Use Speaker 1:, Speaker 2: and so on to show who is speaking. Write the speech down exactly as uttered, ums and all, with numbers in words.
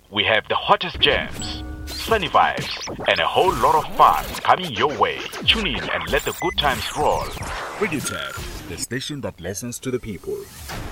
Speaker 1: We have the hottest jams, sunny vibes, and a whole lot of fun coming your way. Tune in and let the good times roll.
Speaker 2: Radio Tap, the station that listens to the people.